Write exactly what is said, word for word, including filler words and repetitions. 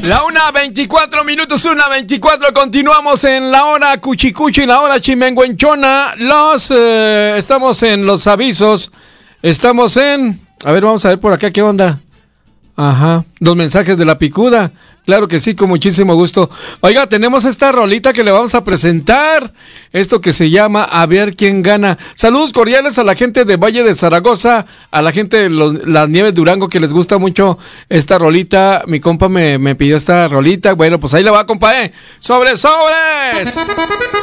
La una veinticuatro minutos, una veinticuatro. Continuamos en la hora cuchicuchi, la hora chimenguenchona. Los, eh, estamos en los avisos. Estamos en... A ver, vamos a ver por acá qué onda. Ajá, los mensajes de la picuda. Claro que sí, con muchísimo gusto. Oiga, tenemos esta rolita que le vamos a presentar. Esto que se llama A ver quién gana. Saludos cordiales a la gente de Valle de Zaragoza, a la gente de los, las Nieves Durango, que les gusta mucho esta rolita. Mi compa me, me pidió esta rolita. Bueno, pues ahí le va, compa, ¿eh? ¡Sobre, sobres!